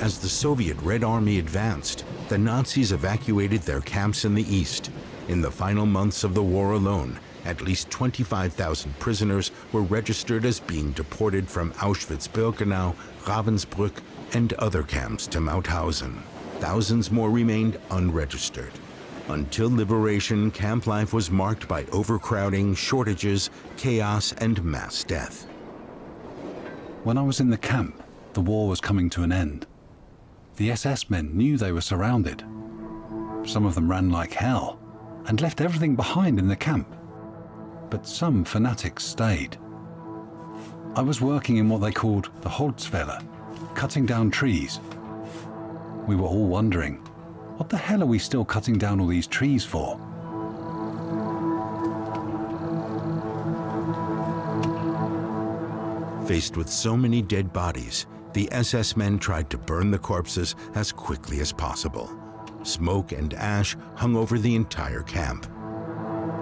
As the Soviet Red Army advanced, the Nazis evacuated their camps in the east. In the final months of the war alone, at least 25,000 prisoners were registered as being deported from Auschwitz-Birkenau, Ravensbrück, and other camps to Mauthausen. Thousands more remained unregistered. Until liberation, camp life was marked by overcrowding, shortages, chaos, and mass death. When I was in the camp, the war was coming to an end. The SS men knew they were surrounded. Some of them ran like hell and left everything behind in the camp. But some fanatics stayed. I was working in what they called the Holzfäller, cutting down trees. We were all wondering, what the hell are we still cutting down all these trees for? Faced with so many dead bodies, the SS men tried to burn the corpses as quickly as possible. Smoke and ash hung over the entire camp.